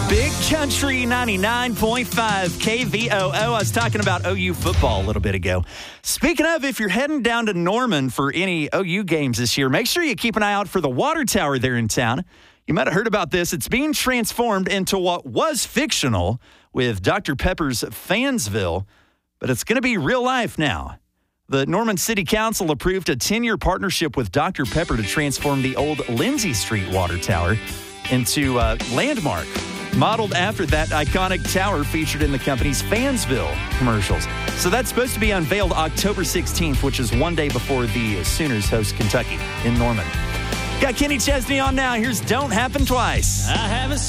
Big Country 99.5 KVOO. I was talking about OU football a little bit ago. Speaking of, if you're heading down to Norman for any OU games this year, make sure you keep an eye out for the water tower there in town. You might have heard about this. It's being transformed into what was fictional with Dr. Pepper's Fansville, but it's going to be real life now. The Norman City Council approved a 10-year partnership with Dr. Pepper to transform the old Lindsay Street water tower into a landmark, modeled after that iconic tower featured in the company's Fansville commercials. So that's supposed to be unveiled October 16th, which is one day before the Sooners host Kentucky in Norman. Got Kenny Chesney on now. Here's Don't Happen Twice. I haven't